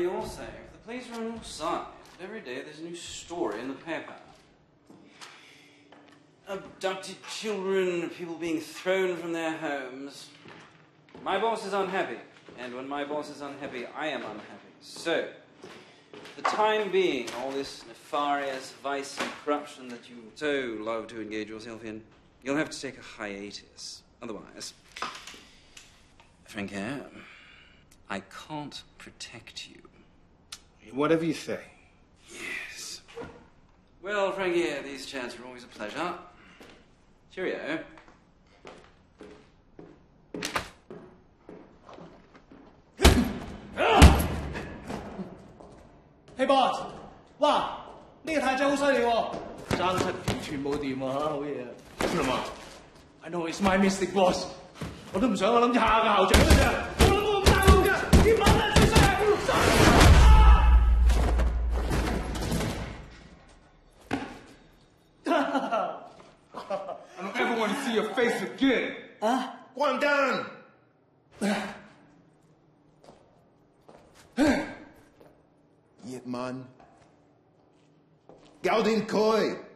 your sake. The police are on your side. But every day there's a new story in the paper. Abducted children, people being thrown from their homes. My boss is unhappy. And when my boss is unhappy, I am unhappy. So, for the time being, all this nefarious vice and corruption that you so love to engage yourself in, you'll have to take a hiatus. Otherwise, Frankie, I can't protect you. Whatever you say. Yes. Well, Frankie, these chats are always a pleasure. Cheerio. Hey boss，哇，呢個太仔好犀利喎，爭七條全部掂啊，好嘢。 是嗎 I know it's my mistake, boss。我都唔想，我諗住下個校長嘅啫。我諗我咁大鑊嘅，啲馬咧最犀利。 I don't ever want to see your face again. 啊？ 關燈。葉問，搞掂佢。